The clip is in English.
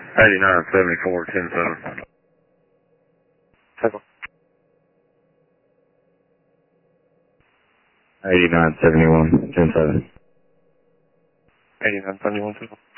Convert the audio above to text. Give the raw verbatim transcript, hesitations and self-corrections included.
eighty-nine seventy-four, ten seven. Cycle. eighty-nine seventy-one, ten seven. eighty-nine seventy-one, cycle.